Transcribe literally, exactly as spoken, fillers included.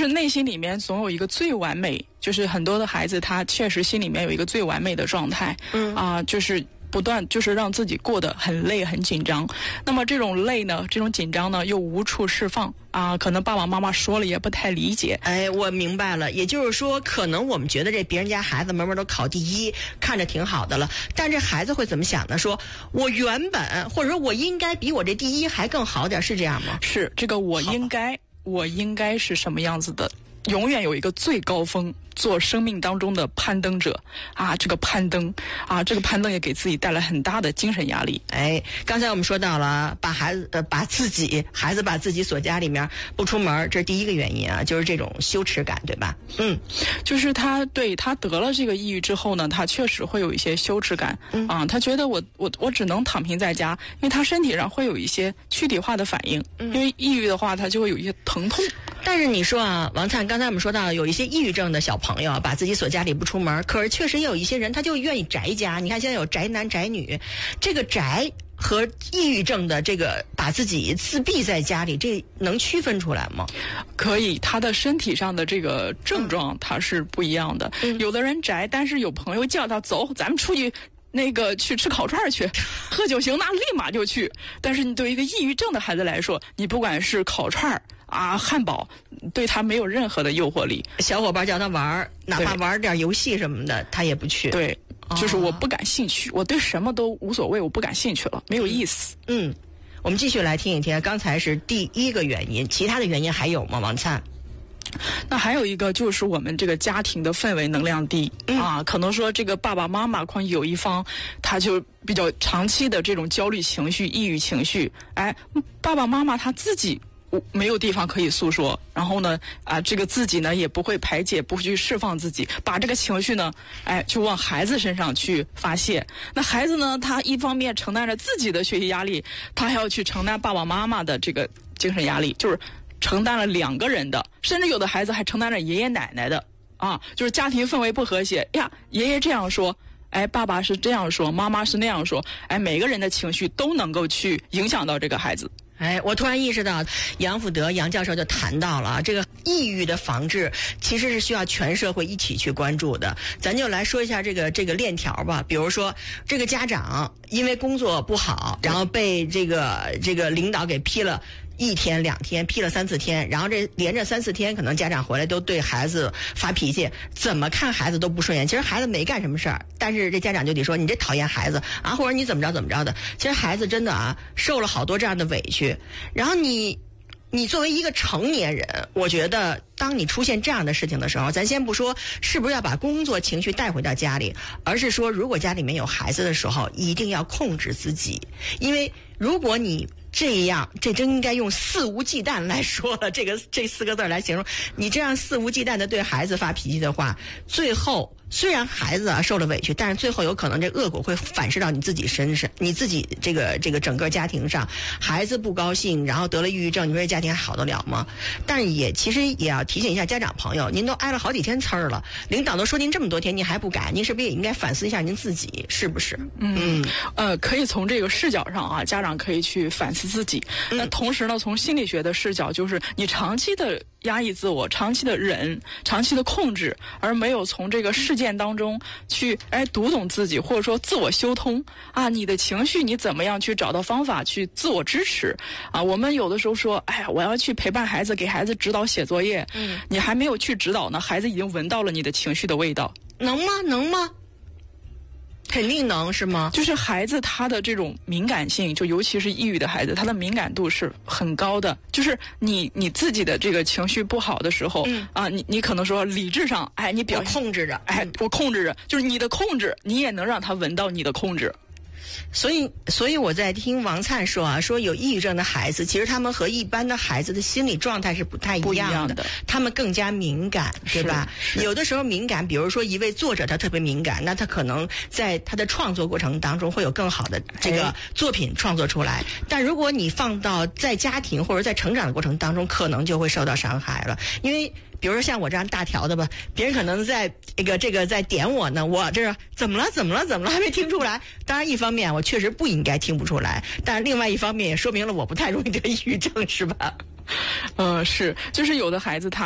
就是内心里面总有一个最完美，就是很多的孩子他确实心里面有一个最完美的状态，嗯啊、呃，就是不断就是让自己过得很累很紧张。那么这种累呢，这种紧张呢又无处释放啊、呃，可能爸爸妈妈说了也不太理解。 哎，我明白了，也就是说可能我们觉得这别人家孩子门门都考第一，看着挺好的了，但这孩子会怎么想呢？说我原本或者说我应该比我这第一还更好点，是这样吗？ 是，这个我应该我应该是什么样子的，永远有一个最高峰，做生命当中的攀登者啊，这个攀登啊，这个攀登也给自己带来很大的精神压力。 哎，刚才我们说到了，把孩子呃把自己孩子把自己锁家里面不出门，这是第一个原因啊，就是这种羞耻感，对吧？嗯， 就是他对他得了这个抑郁之后呢，他确实会有一些羞耻感、嗯、啊，他觉得我我我只能躺平在家，因为他身体上会有一些躯体化的反应，嗯、因为抑郁的话，他就会有一些疼痛。 但是你说啊，王灿，刚才我们说到有一些抑郁症的小朋友把自己锁家里不出门，可是确实也有一些人他就愿意宅家。你看现在有宅男宅女，这个宅和抑郁症的这个把自己自闭在家里，这能区分出来吗？ 可以，他的身体上的这个症状它是不一样的、嗯、有的人宅，但是有朋友叫他走咱们出去那个去吃烤串去喝酒行，那立马就去。但是你对一个抑郁症的孩子来说，你不管是烤串啊汉堡，对他没有任何的诱惑力。 小伙伴叫他玩，哪怕玩点游戏什么的他也不去。 对，就是我不感兴趣、哦、我对什么都无所谓，我不感兴趣了，没有意思。 嗯，我们继续来听一听，刚才是第一个原因，其他的原因还有吗？王灿？ 那还有一个就是我们这个家庭的氛围能量低、嗯、啊，可能说这个爸爸妈妈可能有一方他就比较长期的这种焦虑情绪、抑郁情绪，哎，爸爸妈妈他自己没有地方可以诉说，然后呢啊，这个自己呢也不会排解，不会去释放自己，把这个情绪呢哎就往孩子身上去发泄。那孩子呢，他一方面承担着自己的学习压力，他还要去承担爸爸妈妈的这个精神压力，就是承担了两个人的，甚至有的孩子还承担着爷爷奶奶的啊，就是家庭氛围不和谐呀，爷爷这样说，哎，爸爸是这样说，妈妈是那样说，哎，每个人的情绪都能够去影响到这个孩子。 哎，我突然意识到，杨福德杨教授就谈到了这个抑郁的防治，其实是需要全社会一起去关注的。咱就来说一下这个这个链条吧。比如说，这个家长因为工作不好，然后被这个这个领导给批了一天两天，批了三四天，然后这连着三四天，可能家长回来都对孩子发脾气，怎么看孩子都不顺眼。其实孩子没干什么事儿，但是这家长就得说你这讨厌孩子啊，或者你怎么着怎么着的。其实孩子真的啊，受了好多这样的委屈。然后你，你作为一个成年人，我觉得当你出现这样的事情的时候，咱先不说是不是要把工作情绪带回到家里，而是说如果家里面有孩子的时候，一定要控制自己，因为如果你这样，这真应该用肆无忌惮来说了，这个这四个字来形容。你这样肆无忌惮的对孩子发脾气的话，最后虽然孩子啊受了委屈，但是最后有可能这恶果会反噬到你自己身上，你自己这个这个整个家庭上，孩子不高兴，然后得了抑郁症，你说这家庭还好得了吗？但是也其实也要提醒一下家长朋友，您都挨了好几天呲儿了，领导都说您这么多天，您还不改，您是不是也应该反思一下您自己，是不是？ 嗯，呃，可以从这个视角上啊，家长可以去反思自己。那同时呢，从心理学的视角，就是你长期的压抑自我，长期的忍，长期的控制，而没有从这个事件当中去哎读懂自己，或者说自我修通啊，你的情绪你怎么样去找到方法去自我支持啊？我们有的时候说，哎呀，我要去陪伴孩子，给孩子指导写作业，嗯，你还没有去指导呢，孩子已经闻到了你的情绪的味道， 能吗？能吗？肯定能，是吗？ 就是孩子他的这种敏感性，就尤其是抑郁的孩子，他的敏感度是很高的。就是你你自己的这个情绪不好的时候，嗯、啊，你你可能说理智上，哎，你表控制着， 哎，我控制着，就是你的控制，你也能让他闻到你的控制。 所以，所以我在听王灿说啊，说有抑郁症的孩子，其实他们和一般的孩子的心理状态是不太一样的， 不一样的， 他们更加敏感，对吧？有的时候敏感，比如说一位作者他特别敏感，那他可能在他的创作过程当中会有更好的这个作品创作出来。但如果你放到在家庭或者在成长的过程当中，可能就会受到伤害了，因为。比如说像我这样大条的吧，别人可能在这个这个在点我呢，我这怎么了怎么了怎么了还没听出来。当然一方面我确实不应该听不出来，但另外一方面也说明了我不太容易得抑郁症，是吧？ 呃，是，就是有的孩子他